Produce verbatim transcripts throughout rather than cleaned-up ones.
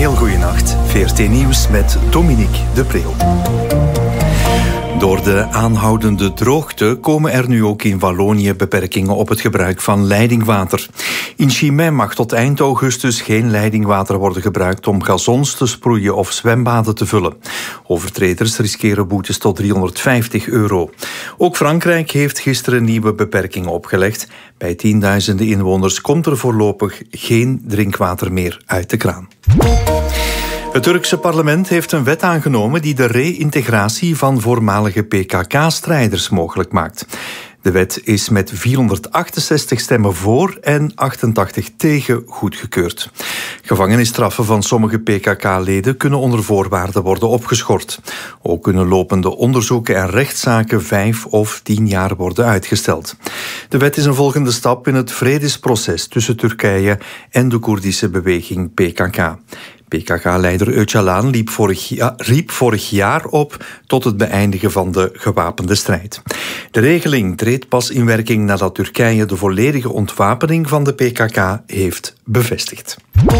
heel goede nacht. V R T Nieuws met Dominique de Preeuw. Door de aanhoudende droogte komen er nu ook in Wallonië beperkingen op het gebruik van leidingwater. In Chimay mag tot eind augustus geen leidingwater worden gebruikt om gazons te sproeien of zwembaden te vullen. Overtreders riskeren boetes tot driehonderdvijftig euro. Ook Frankrijk heeft gisteren nieuwe beperkingen opgelegd. Bij tienduizenden inwoners komt er voorlopig geen drinkwater meer uit de kraan. Het Turkse parlement heeft een wet aangenomen die de reïntegratie van voormalige P K K-strijders mogelijk maakt. De wet is met vierhonderdachtenzestig stemmen voor en achtentachtig tegen goedgekeurd. Gevangenisstraffen van sommige P K K-leden kunnen onder voorwaarden worden opgeschort. Ook kunnen lopende onderzoeken en rechtszaken vijf of tien jaar worden uitgesteld. De wet is een volgende stap in het vredesproces tussen Turkije en de Koerdische beweging P K K. P K K-leider Öcalan liep vorig jaar, riep vorig jaar op tot het beëindigen van de gewapende strijd. De regeling treedt pas in werking nadat Turkije de volledige ontwapening van de P K K heeft bevestigd.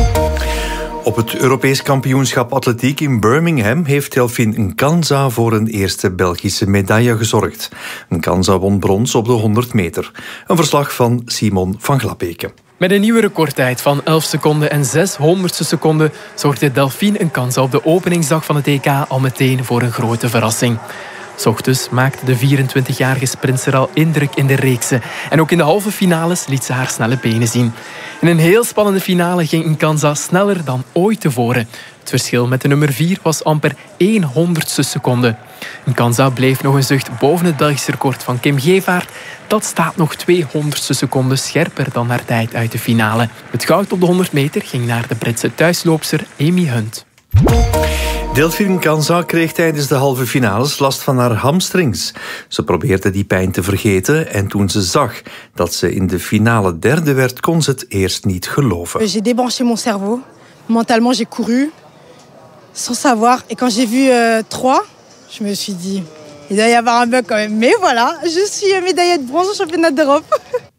Op het Europees kampioenschap atletiek in Birmingham heeft Delphine Nkanza voor een eerste Belgische medaille gezorgd. Nkanza won brons op de honderd meter. Een verslag van Simon van Glabeke. Met een nieuwe recordtijd van elf seconden en zes honderdste seconden zorgde Delphine Nkanza op de openingsdag van het E K al meteen voor een grote verrassing. 's Ochtends maakte de vierentwintigjarige sprinter al indruk in de reeksen. En ook in de halve finales liet ze haar snelle benen zien. In een heel spannende finale ging Nkanza sneller dan ooit tevoren. Het verschil met de nummer vier was amper één honderdste seconde. Nkanza bleef nog een zucht boven het Belgische record van Kim Gevaert. Dat staat nog tweehonderdste seconden scherper dan haar tijd uit de finale. Het goud op de honderd meter ging naar de Britse thuisloopster Amy Hunt. Delphine Nkanza kreeg tijdens de halve finales last van haar hamstrings. Ze probeerde die pijn te vergeten en toen ze zag dat ze in de finale derde werd, kon ze het eerst niet geloven. J'ai débranché mon cerveau. Mentalement, j'ai couru sans savoir. Et quand j'ai vu euh, trois, je me suis dit, il doit y avoir un bug quand même. Mais voilà, je suis médaillée de bronze au championnat d'Europe.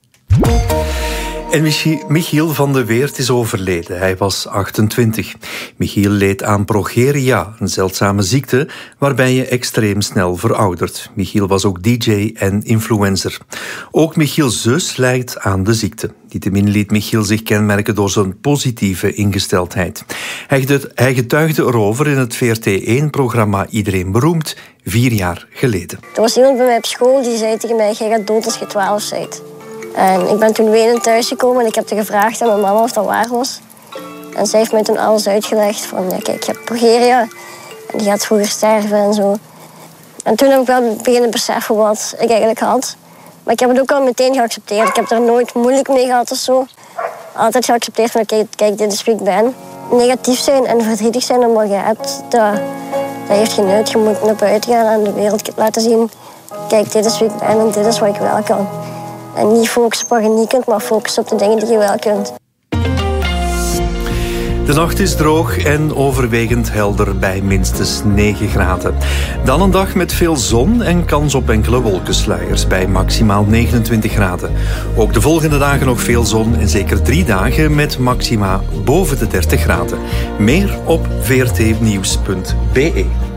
En Michiel van de Weert is overleden. Hij was achtentwintig. Michiel leed aan progeria, een zeldzame ziekte waarbij je extreem snel veroudert. Michiel was ook D J en influencer. Ook Michiels zus lijdt aan de ziekte. Niettemin liet Michiel zich kenmerken door zijn positieve ingesteldheid. Hij getuigde erover in het V R T één-programma Iedereen Beroemd, vier jaar geleden. Er was iemand bij mij op school die zei tegen mij, jij gaat dood als je twaalf bent. En ik ben toen wenend thuisgekomen en ik heb te gevraagd aan mijn mama of dat waar was. En zij heeft mij toen alles uitgelegd van, ja, kijk, je hebt progeria en die gaat vroeger sterven en zo. En toen heb ik wel beginnen beseffen wat ik eigenlijk had. Maar ik heb het ook al meteen geaccepteerd. Ik heb er nooit moeilijk mee gehad of zo. Altijd geaccepteerd van, kijk, kijk, dit is wie ik ben. Negatief zijn en verdrietig zijn om wat je hebt, dat, dat heeft geen nut. Je moet naar buiten gaan en de wereld laten zien, kijk, dit is wie ik ben en dit is wat ik wel kan. En niet focussen op wat je niet kunt, maar focussen op de dingen die je wel kunt. De nacht is droog en overwegend helder bij minstens negen graden. Dan een dag met veel zon en kans op enkele wolkensluiers bij maximaal negenentwintig graden. Ook de volgende dagen nog veel zon en zeker drie dagen met maxima boven de dertig graden. Meer op v r t nieuws punt b e.